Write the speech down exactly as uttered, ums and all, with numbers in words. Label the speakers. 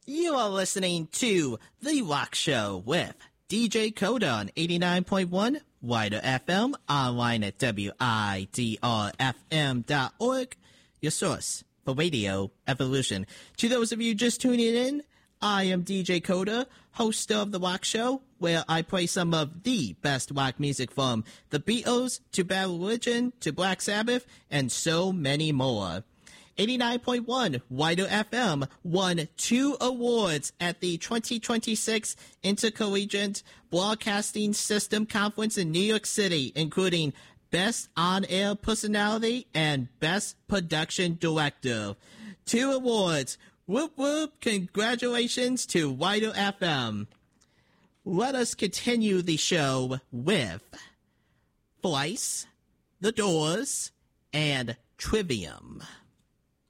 Speaker 1: You are listening to The Rock Show with D J Coda on eighty-nine point one Wider F M, online at W I D R F M dot org, your source for radio evolution. To those of you just tuning in, I am D J Coda, host of The Rock Show, where I play some of the best rock music from The Beatles to Bad Religion to Black Sabbath and so many more. eighty-nine point one Wider F M won two awards at the twenty twenty-six Intercollegiate Broadcasting System Conference in New York City, including Best On-Air Personality and Best Production Director. Two awards. Whoop whoop. Congratulations to Wider F M. Let us continue the show with Fleiss, The Doors, and Trivium.